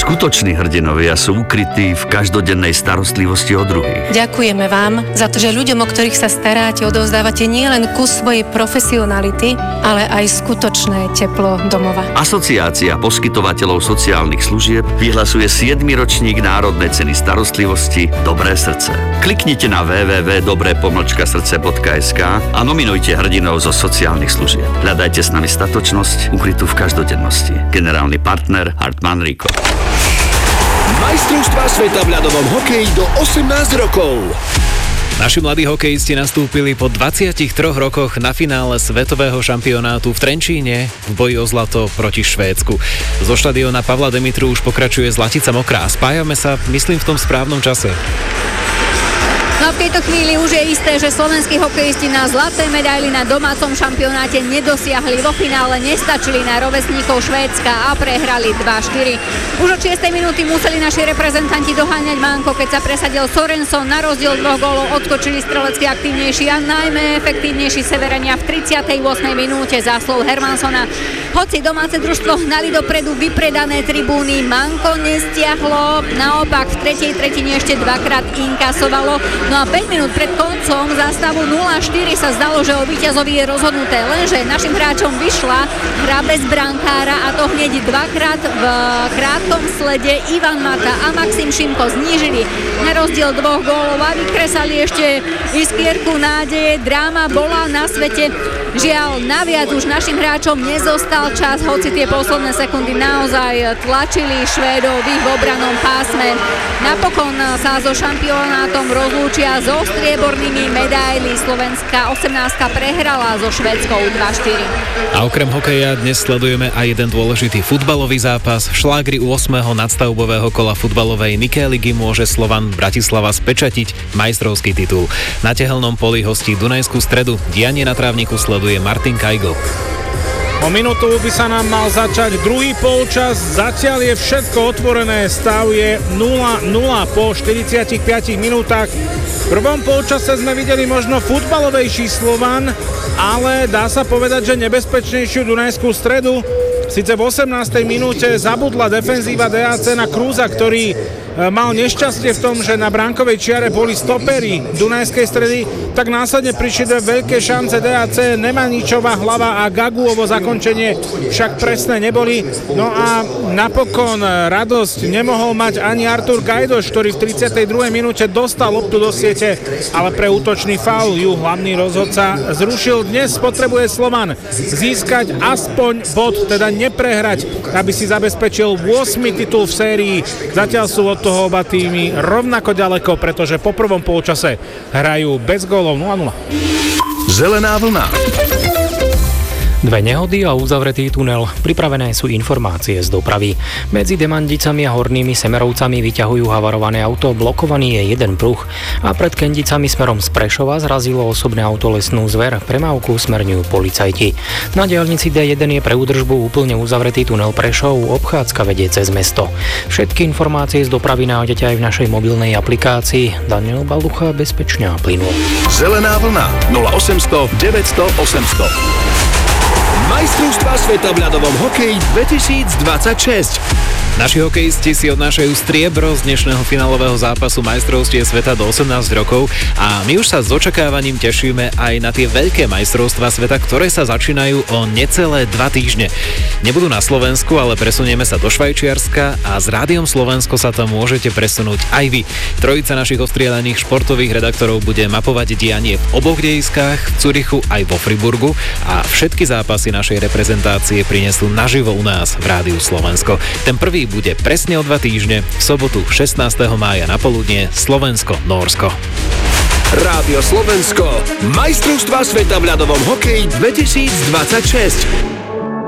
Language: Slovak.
Skutoční hrdinovia sú ukrytí v každodennej starostlivosti o druhých. Ďakujeme vám za to, že ľuďom, o ktorých sa staráte, odovzdávate nielen kus svojej profesionality, ale aj skutočné teplo domova. Asociácia poskytovateľov sociálnych služieb vyhlasuje 7. ročník Národnej ceny starostlivosti Dobré srdce. Kliknite na www.dobre-srdce.sk a nominujte hrdinov zo sociálnych služieb. Hľadajte s nami statočnosť ukrytú v každodennosti. Generálny partner Hartmann Rico. Majstrovstvá sveta v ľadovom hokeji do 18 rokov. Naši mladí hokejisti nastúpili po 23 rokoch na finále svetového šampionátu v Trenčíne v boji o zlato proti Švédsku. Zo štadióna Pavla Demitru už pokračuje Zlatica mokrá. Spájame sa, myslím, v tom správnom čase. No a v tejto chvíli už je isté, že slovenskí hokejisti na zlaté medaily na domácom šampionáte nedosiahli. Vo finále nestačili na rovesníkov Švédska a prehrali 2-4. Už od 6. minúty museli naši reprezentanti doháňať manko, keď sa presadil Sorenson. Na rozdiel 2 gólov odskočili strelecky aktívnejší a najmä efektívnejší Severania v 38. minúte záslov Hermansona. Hoci domáce družstvo hnali dopredu vypredané tribúny, manko nestiahlo, naopak v tretej tretine ešte dvakrát inkasovalo. No a 5 minút pred koncom za stavu 0-4 sa zdalo, že o víťazovi je rozhodnuté, lenže našim hráčom vyšla hra bez brankára a to hneď dvakrát v krátkom slede. Ivan Mata a Maxim Šimko znížili na rozdiel 2 gólov a vykresali ešte iskierku nádeje. Dráma bola na svete. Žiaľ, naviac už našim hráčom nezostal čas, hoci tie posledné sekundy naozaj tlačili Švédov v ich obranom pásme. Napokon sa so šampionátom rozlúčia so striebornými medaily. Slovenská 18 prehrala so Švédskou 2-4. A okrem hokeja dnes sledujeme aj jeden dôležitý futbalový zápas. V šlágri 8. nadstavbového kola futbalovej Nike ligy môže Slovan Bratislava spečatiť majstrovský titul. Na tehelnom poli hostí Dunajskú Stredu. Dianie na trávniku sleduje Martin Kajgl. O minútu by sa nám mal začať druhý polčas, zatiaľ je všetko otvorené, stav je 0-0 po 45 minútach. V prvom polčase sme videli možno futbalovejší Slovan, ale dá sa povedať, že nebezpečnejšiu Dunajskú Stredu. Sice v 18. minúte zabudla defenzíva DAC na Krúza, ktorý mal nešťastie v tom, že na bránkovej čiare boli stoperi Dunajskej Stredy, tak následne prišli dve veľké šance DAC, Nemaničová hlava a Gaguovo zakončenie však presné neboli. No a napokon radosť nemohol mať ani Artur Gajdoš, ktorý v 32. minúte dostal loptu do siete, ale pre útočný faul ju hlavný rozhodca zrušil. Dnes potrebuje Slovan získať aspoň bod, teda neprehrať, aby si zabezpečil 8. titul v sérii. Zatiaľ sú od toho oba týmy rovnako ďaleko, pretože po prvom polčase hrajú bez gólov 0-0. Zelená vlna. 2 nehody a uzavretý tunel. Pripravené sú informácie z dopravy. Medzi Demandicami a Hornými Semerovcami vyťahujú havarované auto, blokovaný je jeden pruh a pred Kendicami smerom z Prešova zrazilo osobné auto lesnú zver. Premávku smerňujú policajti. Na diaľnici D1 je pre údržbu úplne uzavretý tunel Prešov, obchádzka vedie cez mesto. Všetky informácie z dopravy nájdete aj v našej mobilnej aplikácii. Daniel Balucha, bezpečne a plynulo. Zelená vlna 0800 900 800. Majstrovstvá sveta v ľadovom hokeji 2026. Naši hokejisti si odnášajú striebro z dnešného finálového zápasu majstrovstiev sveta do 18 rokov a my už sa s očakávaním tešíme aj na tie veľké majstrovstvá sveta, ktoré sa začínajú o necelé 2 týždne. Nebudú na Slovensku, ale presunieme sa do Švajčiarska a s Rádiom Slovensko sa tam môžete presunúť aj vy. Trojica našich ostriedaných športových redaktorov bude mapovať dianie v oboch dejiskách, v Zürichu aj vo Friburgu a všetky zápasy našej reprezentácie prinesú naživo u nás v Rádiu Slovensko. Ten prvý bude presne o 2 týždne, v sobotu 16. mája na poludnie Slovensko-Nórsko. Rádio Slovensko, majstrovstvá sveta v ľadovom hokeji 2026.